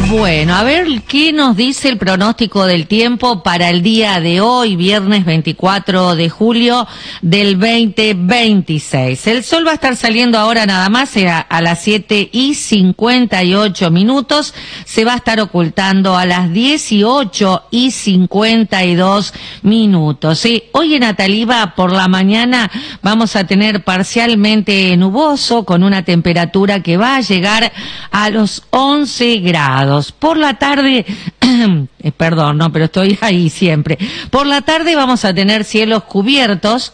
Bueno, a ver qué nos dice el pronóstico del tiempo para el día de hoy, viernes 24 de julio del 2026. El sol va a estar saliendo ahora nada más a las 7:58. Se va a estar ocultando a las 18:52. Sí, hoy en Ataliba por la mañana vamos a tener parcialmente nuboso con una temperatura que va a llegar a los 11 grados. Por la tarde, perdón, no, pero estoy ahí siempre. Por la tarde vamos a tener cielos cubiertos,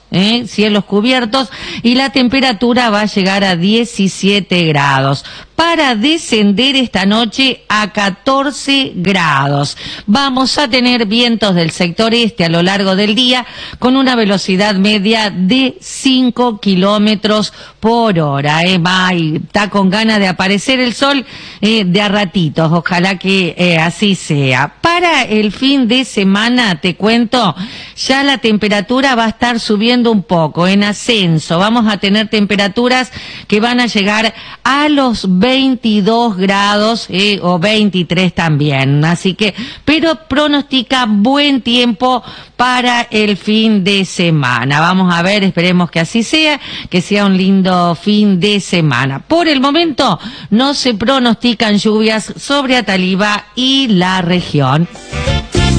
y la temperatura va a llegar a 17 grados. Para descender esta noche a 14 grados. Vamos a tener vientos del sector este a lo largo del día con una velocidad media de 5 kilómetros por hora. Está con ganas de aparecer el sol de a ratitos. Ojalá que así sea. Para el fin de semana, te cuento, ya la temperatura va a estar subiendo un poco, en ascenso. Vamos a tener temperaturas que van a llegar a los 22 grados o 23 también. Así que, pero pronostica buen tiempo para el fin de semana. Vamos a ver, esperemos que así sea, que sea un lindo fin de semana. Por el momento no se pronostican lluvias sobre Ataliba y la región.